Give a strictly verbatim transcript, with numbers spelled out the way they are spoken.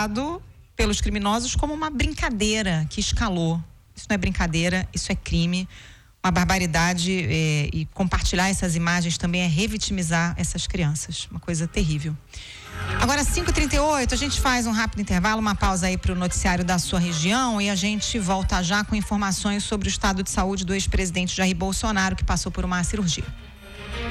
usado pelos criminosos como uma brincadeira que escalou. Isso não é brincadeira, isso é crime, uma barbaridade, é, e compartilhar essas imagens também é revitimizar essas crianças, uma coisa terrível. Agora, cinco e trinta e oito, a gente faz um rápido intervalo, uma pausa aí para o noticiário da sua região e a gente volta já com informações sobre o estado de saúde do ex-presidente Jair Bolsonaro, que passou por uma cirurgia.